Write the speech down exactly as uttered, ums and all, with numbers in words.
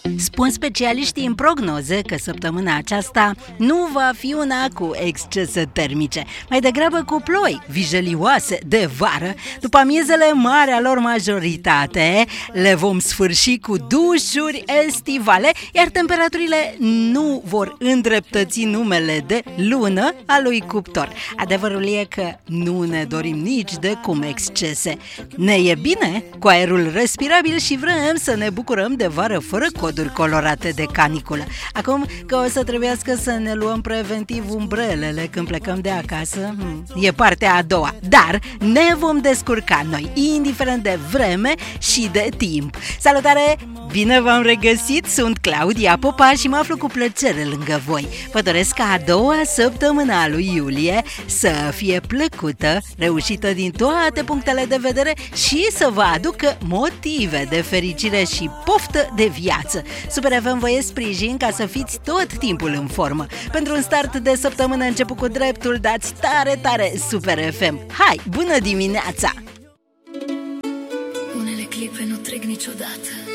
Spun specialiștii în prognoze că săptămâna aceasta nu va fi una cu excese termice, mai degrabă cu ploi vijelioase de vară. După amiezele mari a lor majoritate, le vom sfârși cu dușuri estivale, iar temperaturile nu vor îndreptăți numele de lună a lui cuptor. Adevărul e că nu ne dorim nici de cum excese. Ne e bine cu aerul respirabil și vrem să ne bucurăm de vară fără coduri colorate de caniculă. Acum că o să trebuiască să ne luăm preventiv umbrelele când plecăm de acasă, e partea a doua. Dar ne vom descurca noi, indiferent de vreme și de timp. Salutare! Bine v-am regăsit! Sunt Claudia Popa și mă aflu cu plăcere lângă voi. Vă doresc ca a doua săptămână a lui iulie să fie plăcută, reușită din toate punctele de vedere și să vă aducă motive de fericire și poftă de viață. Super F M vă e sprijin ca să fiți tot timpul în formă. Pentru un start de săptămână început cu dreptul, dați tare, tare Super F M. Hai, bună dimineața! Unele clipe nu trec niciodată.